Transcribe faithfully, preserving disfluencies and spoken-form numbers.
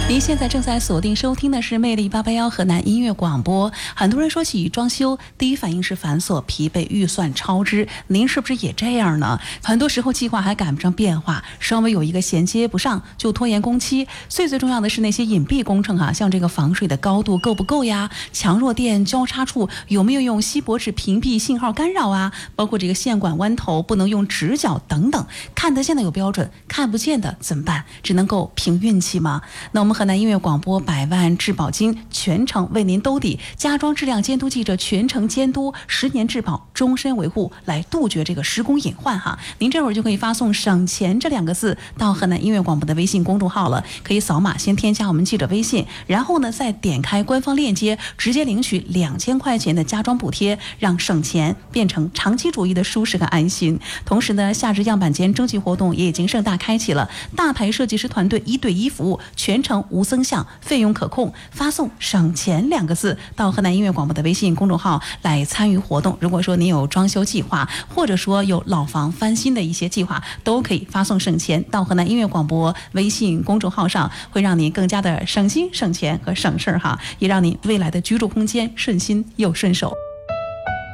您现在正在锁定收听的是魅力八八幺河南音乐广播。很多人说起装修，第一反应是繁琐、疲惫、预算超支。您是不是也这样呢？很多时候计划还赶不上变化，稍微有一个衔接不上就拖延工期。最最重要的是那些隐蔽工程啊，像这个防水的高度够不够呀？强弱电交叉处有没有用锡箔纸屏蔽信号干扰啊？包括这个线管弯头不能用直角等等。看得见的有标准，看不见的怎么办？只能够凭运气吗？那我们河南音乐广播百万质保金全程为您兜底，家装质量监督记者全程监督，十年质保，终身维护，来杜绝这个施工隐患哈。您这会儿就可以发送省钱这两个字到河南音乐广播的微信公众号了，可以扫码先添加我们记者微信，然后呢再点开官方链接，直接领取两千块钱的家装补贴，让省钱变成长期主义的舒适和安心。同时呢，夏至样板间征集活动也已经盛大开启了，大牌设计师团队一对一服务，全程无增项，费用可控，发送省钱两个字到河南音乐广播的微信公众号来参与活动。如果说您有装修计划，或者说有老房翻新的一些计划，都可以发送省钱到河南音乐广播微信公众号上，会让您更加的省心省钱和省事儿哈，也让您未来的居住空间顺心又顺手。